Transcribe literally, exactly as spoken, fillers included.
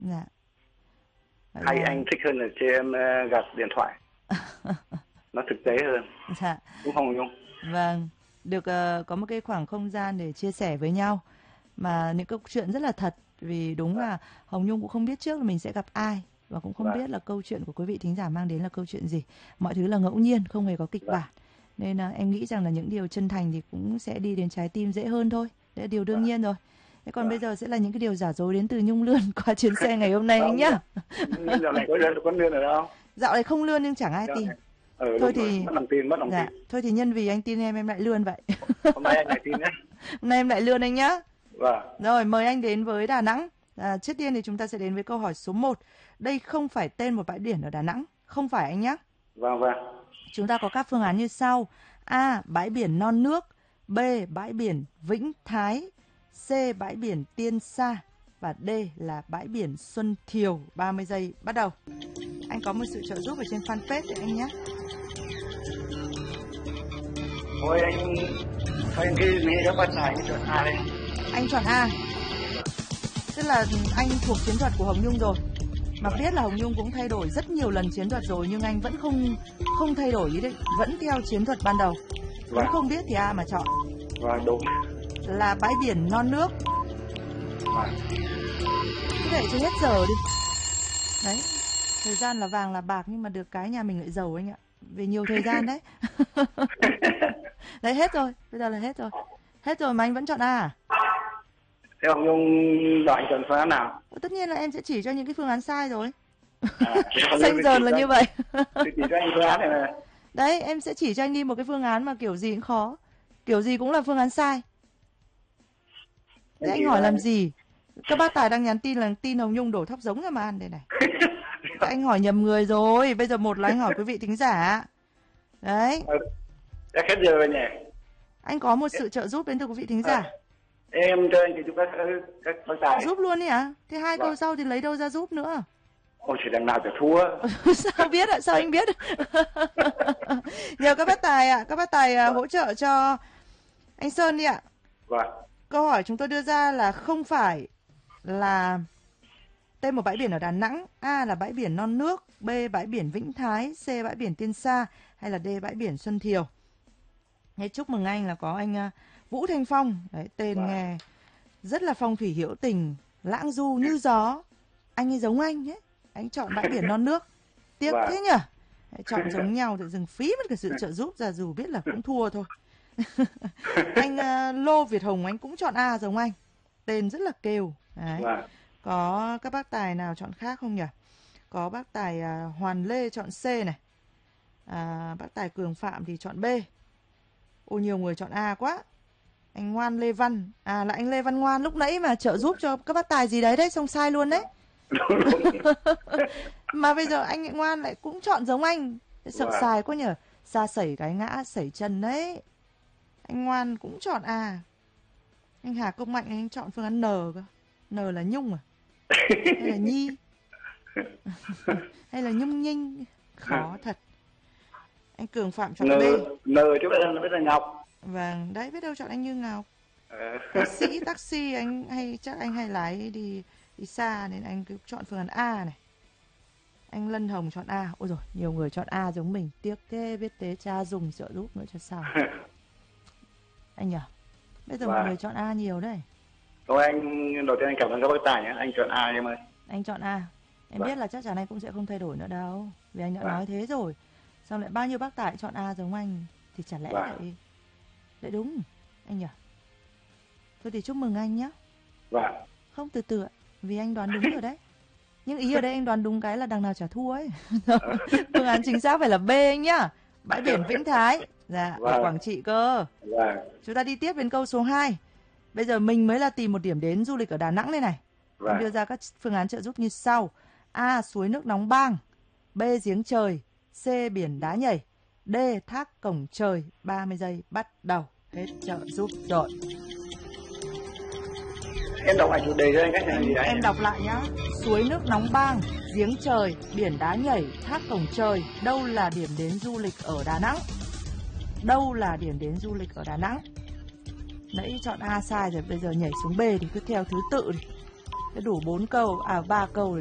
Dạ. Hay Là... anh thích hơn là xem uh, gặp điện thoại. Nó thực tế hơn. Dạ. Đúng không Nhung? Vâng, được uh, có một cái khoảng không gian để chia sẻ với nhau. Mà những câu chuyện rất là thật. Vì đúng là Hồng Nhung cũng không biết trước là mình sẽ gặp ai. Và cũng không biết là câu chuyện của quý vị thính giả mang đến là câu chuyện gì. Mọi thứ là ngẫu nhiên, không hề có kịch bản. Nên uh, em nghĩ rằng là những điều chân thành thì cũng sẽ đi đến trái tim dễ hơn thôi. Đấy là điều đương nhiên rồi. Thế còn bây giờ sẽ là những cái điều giả dối đến từ Nhung Lươn qua chuyến xe ngày hôm nay anh nhá. Dạo này có con Lươn ở đâu? Dạo này không lươn nhưng chẳng ai tin. Ừ, thôi thì mất lòng tin, mất lòng dạ, tin. thôi thì nhân vì anh tin em em lại lươn vậy. Hôm nay anh lại tin nhé. Hôm nay em lại lươn anh nhá. Vâng. Rồi mời anh đến với Đà Nẵng. À, trước tiên thì chúng ta sẽ đến với câu hỏi số một. Đây không phải tên một bãi biển ở Đà Nẵng, không phải anh nhé. Vâng vâng. Chúng ta có các phương án như sau: A. Bãi biển Non Nước, B. Bãi biển Vĩnh Thái, C. Bãi biển Tiên Sa và D là bãi biển Xuân Thiều. ba mươi giây bắt đầu. Anh có một sự trợ giúp ở trên fanpage để anh nhé. Thôi anh, thôi anh cứ nghĩ các bạn trai anh chọn A đi. Anh chọn A. Tức là anh thuộc chiến thuật của Hồng Nhung rồi. Mà biết là Hồng Nhung cũng thay đổi rất nhiều lần chiến thuật rồi, nhưng anh vẫn không không thay đổi ý định, vẫn theo chiến thuật ban đầu. Vẫn không biết thì A mà chọn. Vâng, đúng. Là bãi biển Non Nước. Vâng. Cứ để cho hết giờ đi. Đấy, thời gian là vàng là bạc nhưng mà được cái nhà mình lại giàu anh ạ. Về nhiều thời gian đấy. Đấy, hết rồi, bây giờ là hết rồi. Hết rồi mà anh vẫn chọn A à? Thế Hồng Nhung bảo anh chọn phương án nào? Tất nhiên là em sẽ chỉ cho những cái phương án sai rồi. À, xanh dần là như vậy. Chỉ cho anh phương án này này. Đấy, em sẽ chỉ cho anh đi một cái phương án mà kiểu gì cũng khó. Kiểu gì cũng là phương án sai. Thế anh hỏi làm gì? Các bác Tài đang nhắn tin là tin Hồng Nhung đổ thóc giống ra mà ăn đây này. Anh hỏi nhầm người rồi. Bây giờ một là anh hỏi quý vị thính giả. Đấy. Đã hết giờ rồi nhỉ? Anh có một sự trợ giúp đến từ quý vị thính giả. À, em cho anh thì giúp các các bác Tài. Giúp luôn đi hả? À? Thế hai vâng. câu sau thì lấy đâu ra giúp nữa? Ôi chỉ đằng nào phải thua. Sao biết ạ? À? Sao anh biết? Nhờ các bác Tài ạ. À. Các bác Tài vâng. hỗ trợ cho anh Sơn đi ạ. À. Vâng. Câu hỏi chúng tôi đưa ra là không phải là tên một bãi biển ở Đà Nẵng. A là bãi biển Non Nước, B bãi biển Vĩnh Thái, C bãi biển Tiên Sa hay là D bãi biển Xuân Thiều. Thế chúc mừng anh là có anh Vũ Thanh Phong. Đấy, tên vâng. nghe rất là phong thủy hữu tình, lãng du như gió. Anh ấy giống anh ấy. Anh chọn bãi biển Non Nước. Tiếc vâng. thế nhỉ? Đấy, chọn giống nhau thì dừng phí mất cái sự trợ giúp ra, dù biết là cũng thua thôi. Anh uh, Lô Việt Hồng anh cũng chọn A giống anh. Tên rất là kêu. Đấy. Wow. Có các bác Tài nào chọn khác không nhỉ? Có bác Tài uh, Hoàn Lê chọn C này. À, bác Tài Cường Phạm thì chọn B. Ô nhiều người chọn A quá. Anh Ngoan Lê Văn. À là anh Lê Văn Ngoan lúc nãy mà trợ giúp cho các bác Tài gì đấy đấy, xong sai luôn đấy. Mà bây giờ anh Ngoan lại cũng chọn giống anh. Sợ wow. sai quá nhở. Xa sẩy cái ngã sẩy chân đấy. Anh Ngoan cũng chọn A. Anh Hà Công Mạnh anh chọn phương án N cơ. N là Nhung à? Hay là Nhi? Hay là Nhung Nhinh? Khó thật. Anh Cường Phạm chọn N, B. N chứ biết là Ngọc. Vâng, đấy biết đâu chọn anh Như Ngọc. Taxi, taxi anh hay chắc anh hay lái đi đi xa nên anh cứ chọn phương án A này. Anh Lân Hồng chọn A. Ôi rồi nhiều người chọn A giống mình. Tiếc thế, biết thế cha dùng trợ giúp nữa cho sao. Anh nhỉ? Bây giờ wow. mọi người chọn A nhiều đấy. Thôi anh đầu tiên anh cảm ơn các bác Tài nhé. Anh chọn A em ơi. Anh chọn A. Em wow. biết là chắc chắn anh cũng sẽ không thay đổi nữa đâu. Vì anh đã wow. nói thế rồi. Xong lại bao nhiêu bác Tài chọn A giống anh. Thì chả lẽ wow. lại lại đúng anh nhỉ? Thôi thì chúc mừng anh nhé. Wow. Không từ từ ạ. Vì anh đoán đúng rồi đấy. Nhưng ý ở đây anh đoán đúng cái là đằng nào chả thua ấy. Phương án chính xác phải là B anh nhá. Bãi biển Vĩnh Thái. Dạ, vâng. Ở Quảng Trị cơ. Vâng. Chúng ta đi tiếp đến câu số hai. Bây giờ mình mới là tìm một điểm đến du lịch ở Đà Nẵng đây này. Vâng. Đưa ra các phương án trợ giúp như sau. A. Suối nước nóng bang. B. Giếng trời. C. Biển đá nhảy. D. Thác cổng trời. ba mươi giây bắt đầu. Hết trợ giúp rồi. Em đọc lại chủ đề cho anh cách này gì đấy. Em đọc lại nhá. Suối nước nóng bang, giếng trời, biển đá nhảy, thác cổng trời. Đâu là điểm đến du lịch ở Đà Nẵng? Đâu là điểm đến du lịch ở Đà Nẵng? Nãy chọn A sai rồi, bây giờ nhảy xuống B thì cứ theo thứ tự đi. Đã đủ bốn câu, à ba câu